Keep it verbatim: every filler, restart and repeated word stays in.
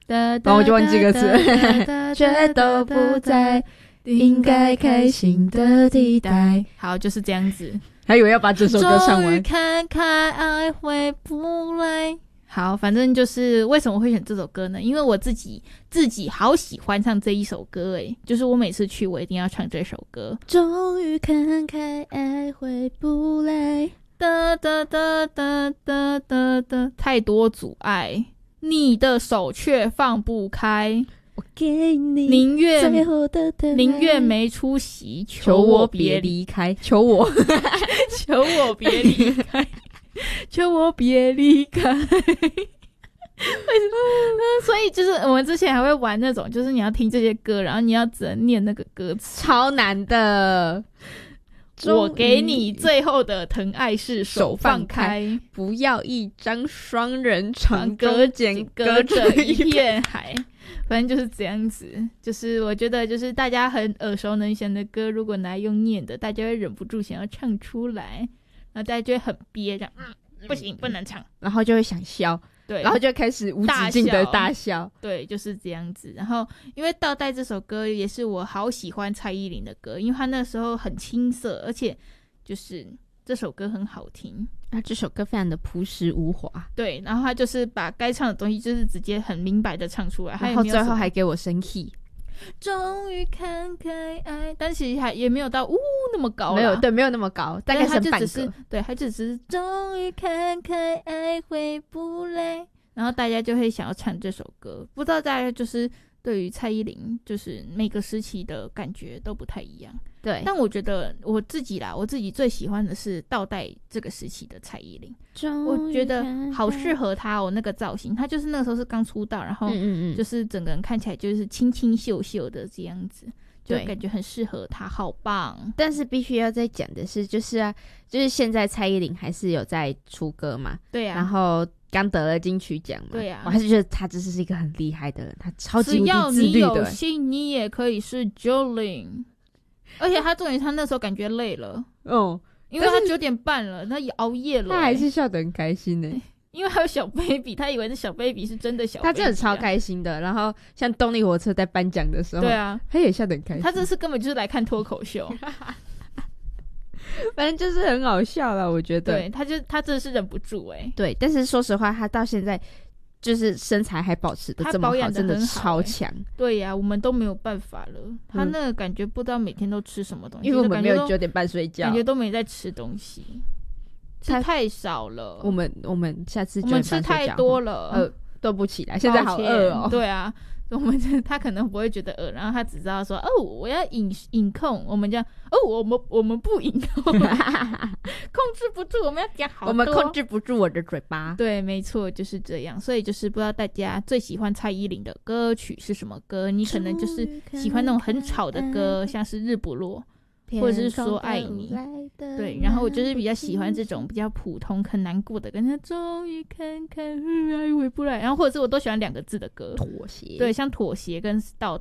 然后我就忘记歌词了，却都不在应该开心的地带。 好，就是这样子。 还以为要把这首歌唱完。终于看开爱回不来。好，反正就是为什么会选这首歌呢？因为我自己自己好喜欢唱这一首歌诶，就是我每次去我一定要唱这首歌。终于看开爱回不来，哒哒哒哒哒哒哒，太多阻碍，你的手却放不开。 我给你宁愿最后的疼爱， 宁愿没出息， 求我别离开，求我求我别离开求我别离开所以就是我们之前还会玩那种，就是你要听这些歌，然后你要只能念那个歌词， 超难的。 我给你最后的疼爱是手放开， 不要一张双人床， 隔间隔着一片海。反正就是这样子，就是我觉得就是大家很耳熟能详的歌，如果拿来用念的，大家会忍不住想要唱出来，然后大家就会很憋这样、嗯、不行不能唱， 然后就会想笑， 对， 然后就开始无止境的大笑， 对，就是这样子。然后因为倒带这首歌也是我好喜欢蔡依林的歌，因为她那时候很青涩，而且就是这首歌很好听， 那这首歌非常的朴实无华， 对，然后他就是把该唱的东西就是直接很明白的唱出来， 然后最后还给我升 key， 终于看开爱，但其实还也没有到呜那么高啦， 没有，对，没有那么高，大概是半个， 对，他就只是终于看开爱回不来，然后大家就会想要唱这首歌。不知道大家就是对于蔡依林就是每个时期的感觉都不太一样， 对， 但我觉得我自己啦，我自己最喜欢的是倒带这个时期的蔡依林，我觉得好适合她哦，那个造型，她就是那个时候是刚出道，然后就是整个人看起来就是清清秀秀的这样子，就感觉很适合她，好棒。 但是必须要再讲的是，就是啊，就是现在蔡依林还是有在出歌嘛， 对啊， 然后刚得了金曲奖嘛， 对啊， 我还是觉得她只是一个很厉害的人，她超级无敌自律的。只要你有心，你也可以是 Jolin。而且他重点，他那时候感觉累了， 哦， 因为他九点半了，他也熬夜了、欸， 他还是笑得很开心呢、欸。 因为还有小 baby， 他以为那小 baby 是真的小 baby， 他真的超开心的。然后像动力火车在颁奖的时候， 对啊， 他也笑得很开心。 他这次根本就是来看脱口秀， 反正就是很好笑啦，我觉得。 对，他就他真的是忍不住哎、欸。 对，但是说实话，他到现在就是身材还保持得这么好， 好真的超强、欸。 对呀、啊，我们都没有办法了。他那个感觉不知道每天都吃什么东西， 因为我们没有九点半睡觉， 感觉都没在吃东西，吃太少了。 我们我们下次我们吃太多了， 呃，都不起来，现在好饿哦。 对啊。我们他可能不会觉得饿，然后他只知道说哦，我要饮饮控，我们这样哦，我们我们不饮控，控制不住，我们要讲好多， 我们控制不住我的嘴巴。 对，没错，就是这样。所以就是不知道大家最喜欢蔡依林的歌曲是什么歌？你可能就是喜欢那种很吵的歌，像是日不落，或者是说爱你。对，然后我就是比较喜欢这种比较普通很难过的，跟他终于看看爱回不来，然后或者是我都喜欢两个字的歌， 妥协。 对，像妥协跟倒